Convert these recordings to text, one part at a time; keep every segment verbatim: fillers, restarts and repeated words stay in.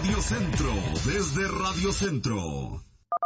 Radio Centro, desde Radio Centro.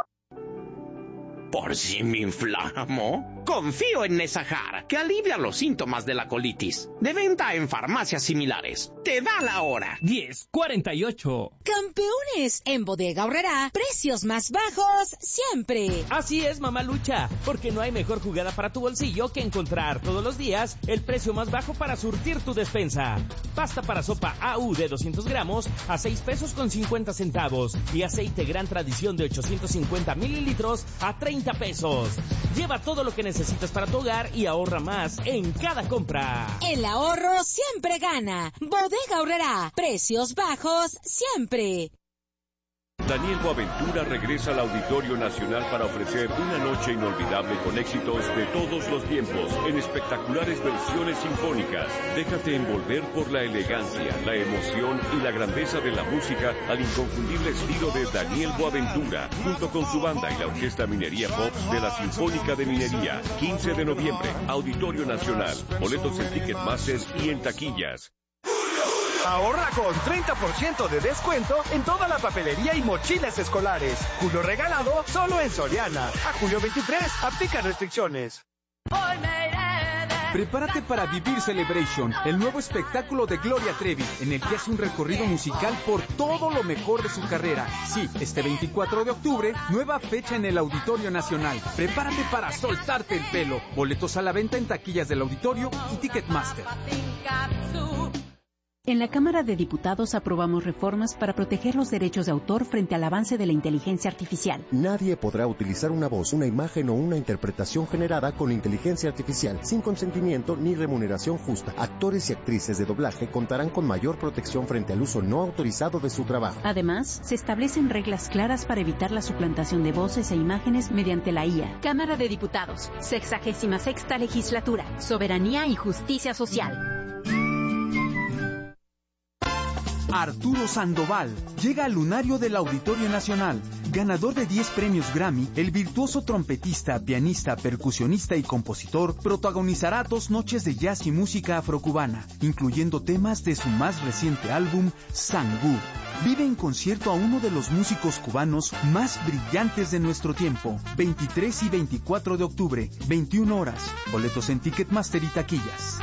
¿Por si me inflamo? Confío en Nesajar, que alivia los síntomas de la colitis. De venta en farmacias similares. Te da la hora. diez cuarenta y ocho. Campeones, en Bodega Aurrerá, precios más bajos siempre. Así es, mamá Lucha, porque no hay mejor jugada para tu bolsillo que encontrar todos los días el precio más bajo para surtir tu despensa. Pasta para sopa A U de doscientos gramos a seis pesos con cincuenta centavos y aceite Gran Tradición de ochocientos cincuenta mililitros a treinta pesos. Lleva todo lo que necesitas para tu hogar y ahorra más en cada compra. El ahorro siempre gana. Bodega Aurrerá, precios bajos siempre. Daniel Boaventura regresa al Auditorio Nacional para ofrecer una noche inolvidable con éxitos de todos los tiempos en espectaculares versiones sinfónicas. Déjate envolver por la elegancia, la emoción y la grandeza de la música al inconfundible estilo de Daniel Boaventura, junto con su banda y la Orquesta Minería Pop de la Sinfónica de Minería. quince de noviembre, Auditorio Nacional. Boletos en Ticketmaster y en taquillas. Ahorra con treinta por ciento de descuento en toda la papelería y mochilas escolares. Julio regalado solo en Soriana. A julio veintitrés, aplica restricciones. Prepárate para Vivir Celebration, el nuevo espectáculo de Gloria Trevi, en el que hace un recorrido musical por todo lo mejor de su carrera. Sí, este veinticuatro de octubre, nueva fecha en el Auditorio Nacional. Prepárate para soltarte el pelo. Boletos a la venta en taquillas del auditorio y Ticketmaster. En la Cámara de Diputados aprobamos reformas para proteger los derechos de autor frente al avance de la inteligencia artificial. Nadie podrá utilizar una voz, una imagen o una interpretación generada con inteligencia artificial sin consentimiento ni remuneración justa. Actores y actrices de doblaje contarán con mayor protección frente al uso no autorizado de su trabajo. Además, se establecen reglas claras para evitar la suplantación de voces e imágenes mediante la I A. Cámara de Diputados, sexagésima sexta legislatura, soberanía y justicia social. Arturo Sandoval llega al lunario del Auditorio Nacional. Ganador de diez premios Grammy, el virtuoso trompetista, pianista, percusionista y compositor protagonizará dos noches de jazz y música afrocubana, incluyendo temas de su más reciente álbum, Sangú. Vive en concierto a uno de los músicos cubanos más brillantes de nuestro tiempo. veintitrés y veinticuatro de octubre, veintiuna horas. Boletos en Ticketmaster y taquillas.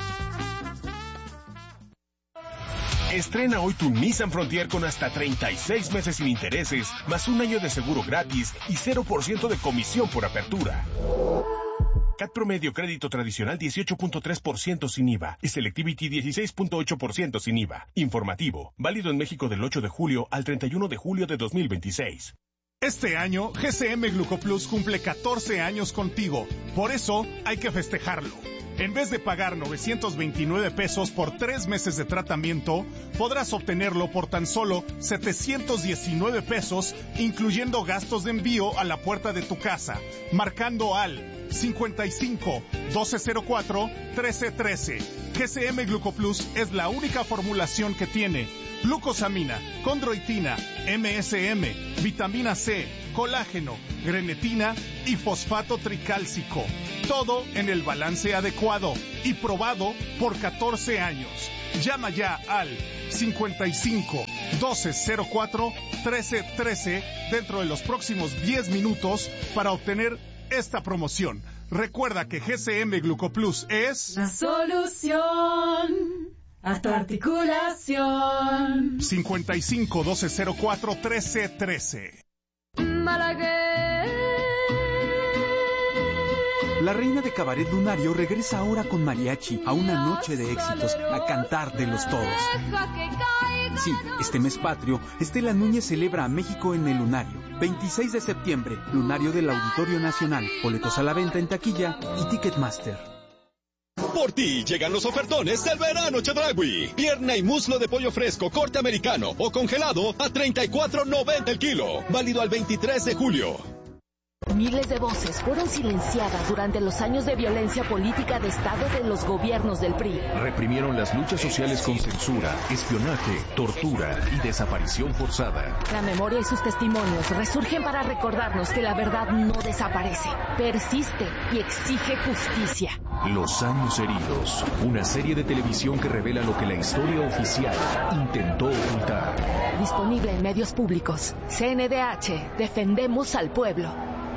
Estrena hoy tu Nissan Frontier con hasta treinta y seis meses sin intereses, más un año de seguro gratis y cero por ciento de comisión por apertura. C A T promedio crédito tradicional dieciocho punto tres por ciento sin I V A y Selectivity dieciséis punto ocho por ciento sin I V A. Informativo, válido en México del ocho de julio al treinta y uno de julio de dos mil veintiséis. Este año, G C M Glucoplus cumple catorce años contigo. Por eso, hay que festejarlo. En vez de pagar novecientos veintinueve pesos por tres meses de tratamiento, podrás obtenerlo por tan solo setecientos diecinueve pesos, incluyendo gastos de envío a la puerta de tu casa, marcando al cincuenta y cinco, doce cero cuatro, trece trece. G C M Glucoplus es la única formulación que tiene glucosamina, condroitina, M S M, vitamina C, colágeno, grenetina y fosfato tricálcico. Todo en el balance adecuado y probado por catorce años. Llama ya al cincuenta y cinco, doce cero cuatro, trece trece dentro de los próximos diez minutos para obtener esta promoción. Recuerda que G C M Glucoplus es la solución a tu articulación. cincuenta y cinco, doce cero cuatro, trece trece. Malagueña. La reina de cabaret lunario regresa ahora con mariachi a una noche de éxitos, a cantar de los todos. Sí, este mes patrio, Estela Núñez celebra a México en el lunario. veintiséis de septiembre, lunario del Auditorio Nacional. Boletos a la venta en taquilla y Ticketmaster. Por ti llegan los ofertones del verano Chedraui. Pierna y muslo de pollo fresco, corte americano o congelado a treinta y cuatro noventa el kilo. Válido al veintitrés de julio. Miles de voces fueron silenciadas durante los años de violencia política de Estado de los gobiernos del P R I. Reprimieron las luchas sociales con censura, espionaje, tortura y desaparición forzada. La memoria y sus testimonios resurgen para recordarnos que la verdad no desaparece, persiste y exige justicia. Los años heridos, una serie de televisión que revela lo que la historia oficial intentó ocultar. Disponible en medios públicos. C N D H, defendemos al pueblo.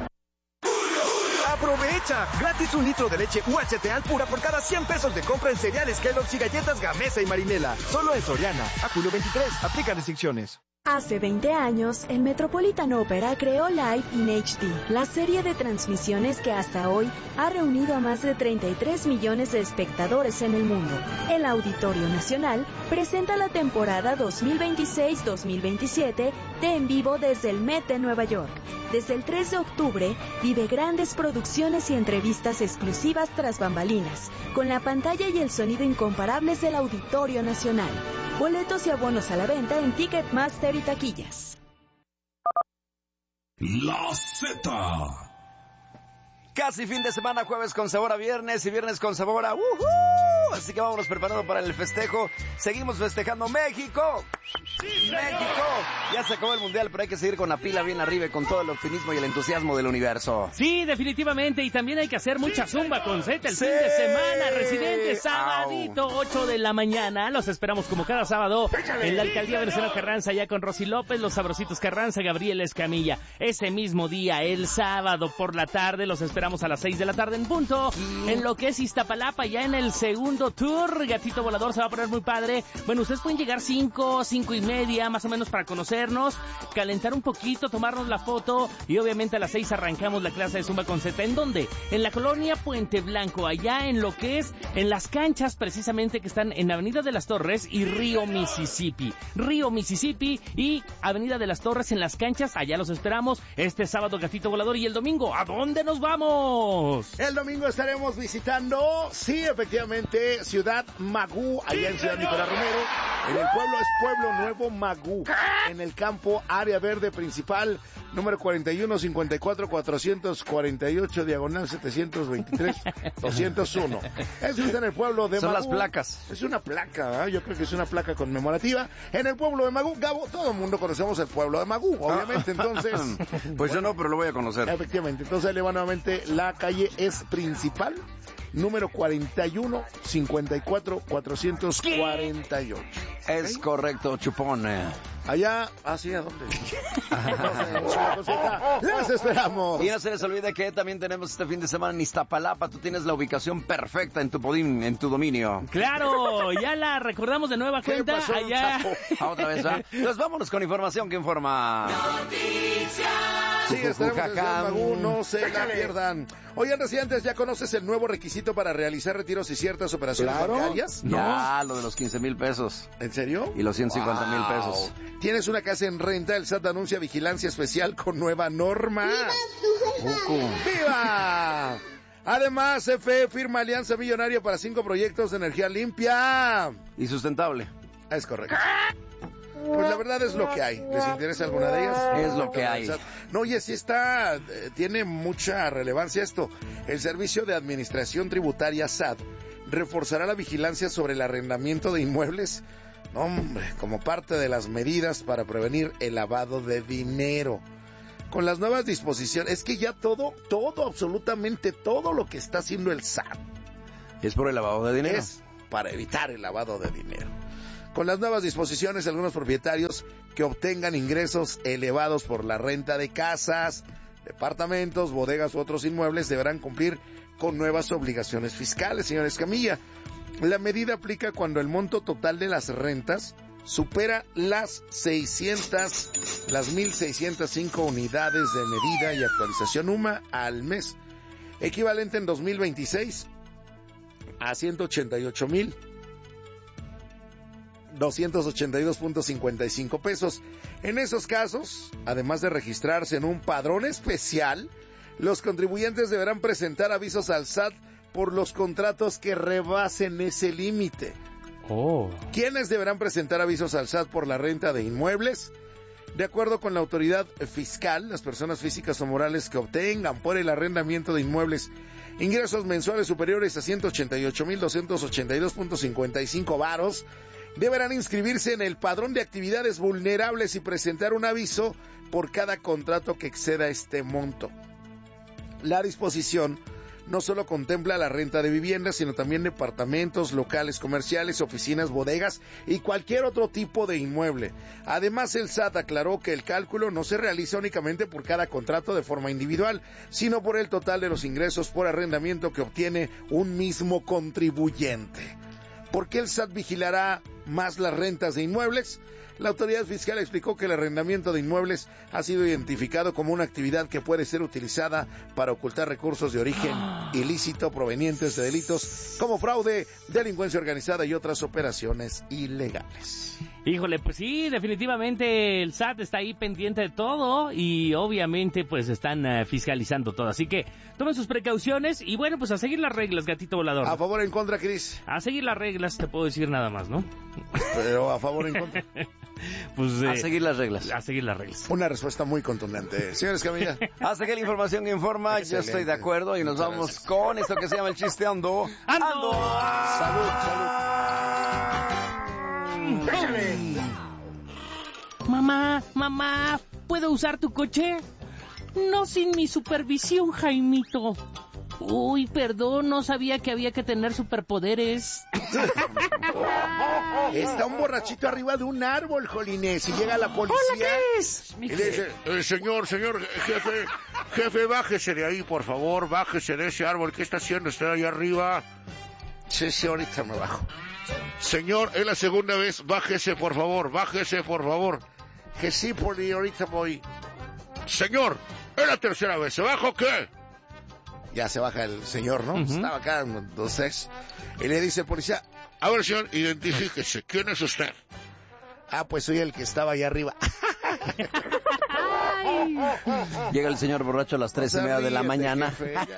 ¡Aprovecha! Gratis un litro de leche U H T Alpura por cada cien pesos de compra en cereales Kellogg's y galletas Gamesa y Marinela. Solo en Soriana. A julio veintitrés. Aplica restricciones. Hace veinte años, el Metropolitan Opera creó Live in H D, la serie de transmisiones que hasta hoy ha reunido a más de treinta y tres millones de espectadores en el mundo. El Auditorio Nacional presenta la temporada dos mil veintiséis dos mil veintisiete de En Vivo desde el Met de Nueva York. Desde el tres de octubre, vive grandes producciones y entrevistas exclusivas tras bambalinas, con la pantalla y el sonido incomparables del Auditorio Nacional. Boletos y abonos a la venta en Ticketmaster y taquillas. La Z. Casi fin de semana, jueves con sabor a viernes y viernes con sabor a ¡uhú! Así que vámonos preparando para el festejo. Seguimos festejando México. Sí, México. Ya se acabó el mundial, pero hay que seguir con la pila bien arriba y con todo el optimismo y el entusiasmo del universo. Sí, definitivamente. Y también hay que hacer mucha zumba con Z el sí. fin de semana. Residente, sabadito, ocho de la mañana. Los esperamos como cada sábado en la Alcaldía Venustiano Carranza, ya con Rosy López, los Sabrositos Carranza, Gabriel Escamilla. Ese mismo día, el sábado por la tarde, los esperamos a las seis de la tarde en punto, sí. en lo que es Iztapalapa, ya en el segundo tour. Gatito Volador se va a poner muy padre. Bueno, ustedes pueden llegar cinco, cinco y media, más o menos, para conocernos, calentar un poquito, tomarnos la foto, y obviamente a las seis arrancamos la clase de Zumba con Z. ¿En dónde? En la colonia Puente Blanco, allá en lo que es, en las canchas precisamente que están en Avenida de las Torres y Río Mississippi. Río Mississippi y Avenida de las Torres en las canchas, allá los esperamos este sábado, Gatito Volador. Y el domingo, ¿a dónde nos vamos? El domingo estaremos visitando, sí, efectivamente, Ciudad Magú, allá en Ciudad Nicolás Romero. En el pueblo es Pueblo Nuevo Magú, en el campo Área Verde Principal, número cuarenta y uno cincuenta y cuatro cuatrocientos cuarenta y ocho, diagonal setecientos veintitrés doscientos uno. Eso está en el pueblo de Son Magú. Son las placas. Es una placa, ¿eh? Yo creo que es una placa conmemorativa. En el pueblo de Magú, Gabo, todo el mundo conocemos el pueblo de Magú, obviamente, entonces... Pues bueno, yo no, pero lo voy a conocer. Efectivamente, entonces ahí le va nuevamente, la calle es Principal, número cuarenta y uno cincuenta y cuatro cuatrocientos cuarenta y ocho. Es ¿okay? correcto, chupón. Allá, ¿hacia dónde? Les esperamos. Y no se les olvide que también tenemos este fin de semana en Iztapalapa. Tú tienes la ubicación perfecta en tu podín, en tu dominio. Claro, ya la recordamos de nueva cuenta. Pasó, allá. Ah, otra vez, ¿verdad? Entonces vámonos con información que informa. Noticias. Sí, estaremos en Magú, no se la pierdan. Oigan, residentes, ¿ya conoces el nuevo requisito para realizar retiros y ciertas operaciones ¿Claro? bancarias? Ya, no. Lo de los quince mil pesos. ¿En serio? Y los ciento cincuenta mil wow. pesos. ¿Tienes una casa en renta? El S A T anuncia vigilancia especial con nueva norma. ¡Viva! ¡Viva! Además, C F E firma alianza millonaria para cinco proyectos de energía limpia. Y sustentable. Es correcto. Pues la verdad es lo que hay. ¿Les interesa alguna de ellas? Es lo que hay. No, oye, sí está, eh, tiene mucha relevancia esto. El Servicio de Administración Tributaria S A T reforzará la vigilancia sobre el arrendamiento de inmuebles, hombre, como parte de las medidas para prevenir el lavado de dinero. Con las nuevas disposiciones, es que ya todo, todo, absolutamente todo lo que está haciendo el S A T es por el lavado de dinero. Es para evitar el lavado de dinero. Con las nuevas disposiciones, algunos propietarios que obtengan ingresos elevados por la renta de casas, departamentos, bodegas u otros inmuebles deberán cumplir con nuevas obligaciones fiscales, señor Escamilla. La medida aplica cuando el monto total de las rentas supera las seiscientas, las mil seiscientas cinco unidades de medida y actualización U M A al mes, equivalente en dos mil veintiséis a ciento ochenta y ocho mil doscientos ochenta y dos punto cincuenta y cinco pesos. En esos casos, además de registrarse en un padrón especial, los contribuyentes deberán presentar avisos al S A T por los contratos que rebasen ese límite. Oh. ¿Quiénes deberán presentar avisos al S A T por la renta de inmuebles? De acuerdo con la autoridad fiscal, las personas físicas o morales que obtengan por el arrendamiento de inmuebles ingresos mensuales superiores a ciento ochenta y ocho mil doscientos ochenta y dos punto cincuenta y cinco varos deberán inscribirse en el padrón de actividades vulnerables y presentar un aviso por cada contrato que exceda este monto. La disposición no solo contempla la renta de viviendas, sino también departamentos, locales comerciales, oficinas, bodegas y cualquier otro tipo de inmueble. Además, el S A T aclaró que el cálculo no se realiza únicamente por cada contrato de forma individual, sino por el total de los ingresos por arrendamiento que obtiene un mismo contribuyente. ¿Por qué el S A T vigilará más las rentas de inmuebles? La autoridad fiscal explicó que el arrendamiento de inmuebles ha sido identificado como una actividad que puede ser utilizada para ocultar recursos de origen ilícito provenientes de delitos como fraude, delincuencia organizada y otras operaciones ilegales. Híjole, pues sí, definitivamente el S A T está ahí pendiente de todo y obviamente pues están uh, fiscalizando todo. Así que tomen sus precauciones y bueno, pues a seguir las reglas, gatito volador. ¿A favor o en contra, Cris? A seguir las reglas, te puedo decir nada más, ¿no? Pero a favor o en contra. Pues, eh, a seguir las reglas. A seguir las reglas. Una respuesta muy contundente. Señores Camilla. Hasta aquí la información que informa. Excelente. Yo estoy de acuerdo y nos Muchas vamos gracias. Con esto que se llama el chisteando. ¡Ando! ¡Ando! Salud, salud. Mamá, mamá, ¿puedo usar tu coche? No sin mi supervisión, Jaimito. Uy, perdón, no sabía que había que tener superpoderes. Está un borrachito arriba de un árbol, Jolines, y llega la policía. Hola, Cris. Y le dice, eh, señor, señor, jefe, jefe, bájese de ahí, por favor, bájese de ese árbol. ¿Qué está haciendo usted ahí arriba? Sí, sí, ahorita me bajo. Señor, es la segunda vez, bájese, por favor, bájese, por favor. Que sí, poli, ahorita voy. Señor, es la tercera vez, ¿se baja o qué? Ya se baja el señor, ¿no? Uh-huh. Estaba acá, entonces, y le dice el policía, a ver, señor, identifíquese, ¿quién es usted? Ah, pues soy el que estaba ahí arriba. Llega el señor borracho a las tres y media de la mañana.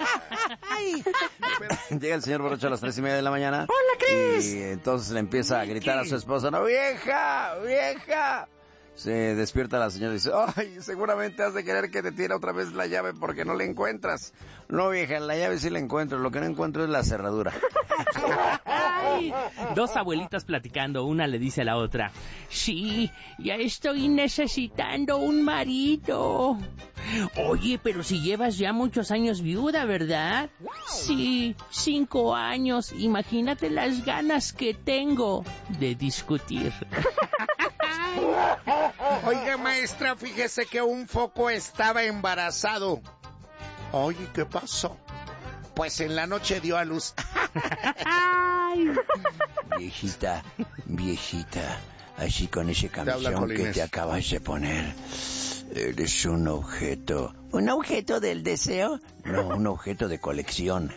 Llega el señor borracho a las tres y media de la mañana. ¡Hola, Cris! Y entonces le empieza a gritar a su esposa, no, vieja, vieja. Se despierta la señora y dice, ay, seguramente has de querer que te tire otra vez la llave porque no la encuentras. No, vieja, la llave sí la encuentro, lo que no encuentro es la cerradura. Ay, dos abuelitas platicando, una le dice a la otra, sí, ya estoy necesitando un marido. Oye, pero si llevas ya muchos años viuda, ¿verdad? Sí, cinco años, imagínate las ganas que tengo de discutir. Oiga, maestra, fíjese que un foco estaba embarazado. Oye, ¿qué pasó? Pues en la noche dio a luz. Viejita, viejita, así con ese camisón que te acabas de poner, eres un objeto. ¿Un objeto del deseo? No, un objeto de colección.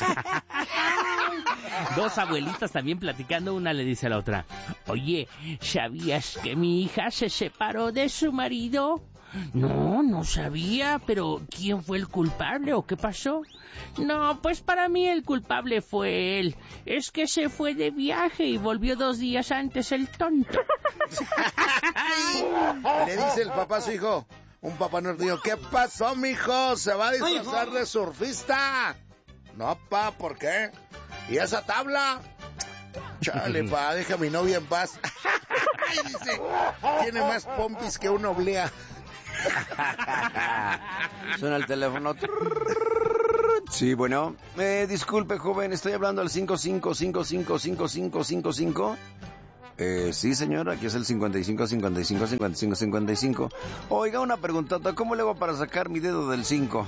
Dos abuelitas también platicando, una le dice a la otra, oye, ¿sabías que mi hija se separó de su marido? No, no sabía, pero ¿quién fue el culpable o qué pasó? No, pues para mí el culpable fue él. Es que se fue de viaje y volvió dos días antes el tonto. Le dice el papá a su hijo, un papá norteño, ¿qué pasó, mijo? ¿Se va a disfrazar de surfista? No, pa, ¿por qué? ¿Y esa tabla? Chale, pa, deja a mi novia en paz. Dice, tiene más pompis que una oblea. Suena el teléfono. Sí, bueno. Eh, disculpe, joven, estoy hablando al cinco cinco cinco cinco cinco cinco cinco cinco. Eh, sí, señor, aquí es el cincuenta y cinco, cincuenta y cinco, cincuenta y cinco, cincuenta y cinco. Oiga, una preguntota, ¿cómo le hago para sacar mi dedo del cinco?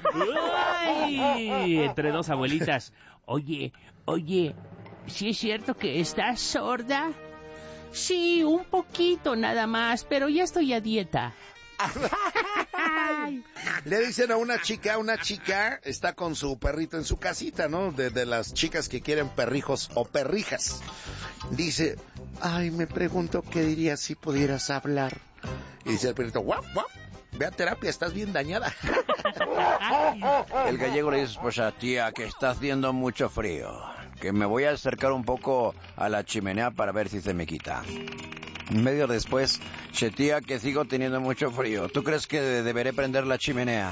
¡Ay! Entre dos abuelitas. Oye, oye, ¿sí es cierto que estás sorda? Sí, un poquito nada más, pero ya estoy a dieta. Le dicen a una chica, una chica está con su perrito en su casita, ¿no? De, de las chicas que quieren perrijos o perrijas. Dice, ay, me pregunto qué dirías si pudieras hablar. Y dice el perrito, guap, guap, ve a terapia, estás bien dañada. El gallego le dice a su esposa, tía, que está haciendo mucho frío, que me voy a acercar un poco a la chimenea para ver si se me quita. Medio después, che, tía, que sigo teniendo mucho frío. ¿Tú crees que de- deberé prender la chimenea?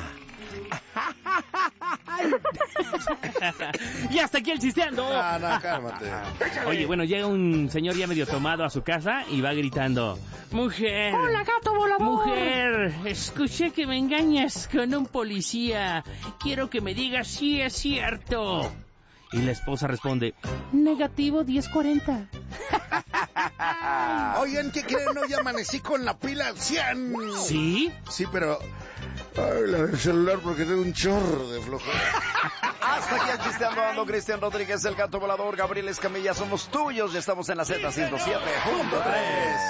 Y hasta aquí el chisteando. No, no, cálmate. Oye, bueno, llega un señor ya medio tomado a su casa y va gritando, mujer. Hola, gato volador. Mujer, escuché que me engañas con un policía. Quiero que me digas si es cierto. Y la esposa responde, negativo diez cuarenta. Oigan, ¿qué creen? Hoy amanecí con la pila al cien. ¿Sí? Sí, pero... Ay, la del celular porque tengo un chorro de flojera. Hasta aquí el Chisteando Ando, Cristian Rodríguez, el Gato Volador, Gabriel Escamilla, somos tuyos y estamos en la Z ciento siete punto tres.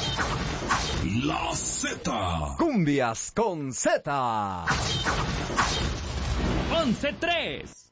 La Z. Cumbias con Z. once tres.